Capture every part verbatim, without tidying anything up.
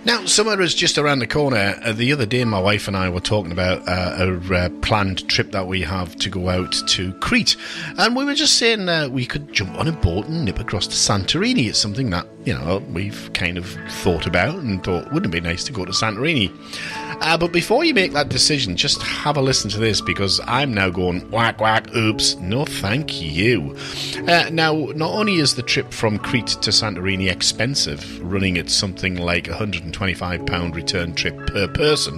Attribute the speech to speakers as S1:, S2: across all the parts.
S1: Now, summer is just around the corner. Uh, the other day, my wife and I were talking about uh, a uh, planned trip that we have to go out to Crete. And we were just saying uh, we could jump on a boat and nip across to Santorini. It's something that, you know, we've kind of thought about and thought, wouldn't it be nice to go to Santorini? Uh, but before you make that decision, just have a listen to this, because I'm now going, whack, whack, oops, no thank you. Uh, now, not only is the trip from Crete to Santorini expensive, running at something like one hundred twenty-five pounds return trip per person,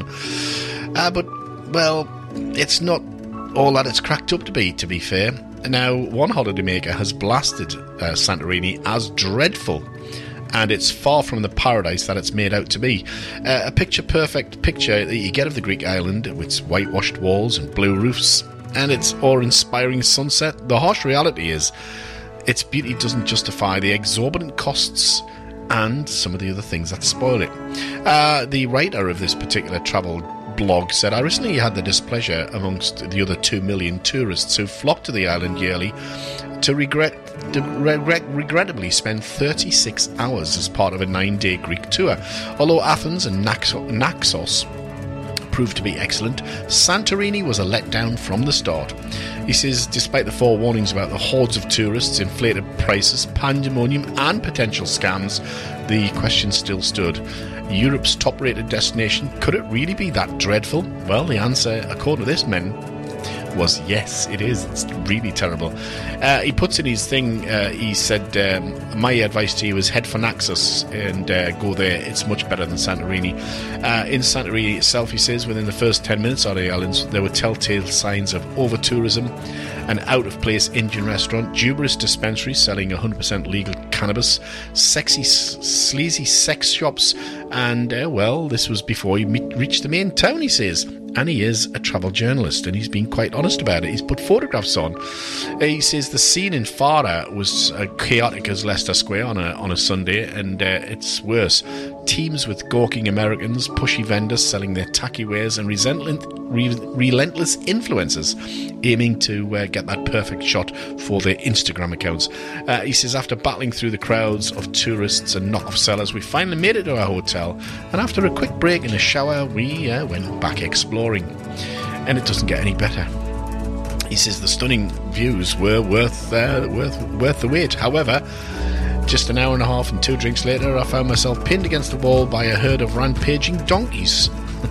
S1: uh, but, well, it's not all that it's cracked up to be, to be fair. Now, one holidaymaker has blasted uh, Santorini as dreadful, and it's far from the paradise that it's made out to be. Uh, a picture-perfect picture that you get of the Greek island, with its whitewashed walls and blue roofs, and its awe-inspiring sunset. The harsh reality is, its beauty doesn't justify the exorbitant costs and some of the other things that spoil it. Uh, the writer of this particular travel blog said, I recently had the displeasure amongst the other two million tourists who flock to the island yearly to regret to regret, regrettably spend thirty-six hours as part of a nine-day Greek tour. Although Athens and Naxos, Naxos proved to be excellent, Santorini was a letdown from the start. He says, despite the forewarnings about the hordes of tourists, inflated prices, pandemonium and potential scams, the question still stood. Europe's top-rated destination, could it really be that dreadful? Well, the answer, according to this man, was yes, it is. It's really terrible. Uh, he puts in his thing, uh, he said, um, my advice to you is head for Naxos and uh, go there. It's much better than Santorini. Uh, in Santorini itself, he says, within the first ten minutes of the islands, there were telltale signs of over-tourism, an out-of-place Indian restaurant, dubious dispensaries selling one hundred percent legal cannabis, sexy, sleazy sex shops, and, uh, well, this was before you meet, reached the main town, he says. And he is a travel journalist, and he's been quite honest about it. He's put photographs on. Uh, he says the scene in Fara was uh, chaotic as Leicester Square on a on a Sunday, and uh, it's worse. Teams with gawking Americans, pushy vendors selling their tacky wares, and relentless, re- relentless influencers aiming to uh, get that perfect shot for their Instagram accounts. Uh, he says, after battling through the crowds of tourists and knock-off sellers, we finally made it to our hotel, and after a quick break in a shower, we uh, went back exploring. And it doesn't get any better. He says the stunning views were worth uh, worth worth the wait. However, just an hour and a half and two drinks later, I found myself pinned against the wall by a herd of rampaging donkeys.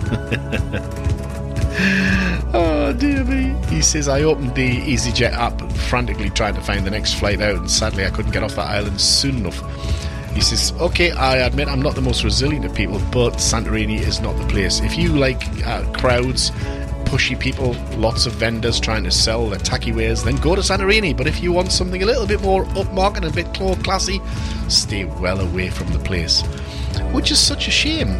S1: Oh dear me. He says, I opened the EasyJet app, frantically trying to find the next flight out, and sadly I couldn't get off that island soon enough. He says, okay, I admit I'm not the most resilient of people, but Santorini is not the place. If you like uh, crowds, pushy people, lots of vendors trying to sell their tacky wares, then go to Santorini. But if you want something a little bit more upmarket and a bit more classy, stay well away from the place. Which is such a shame.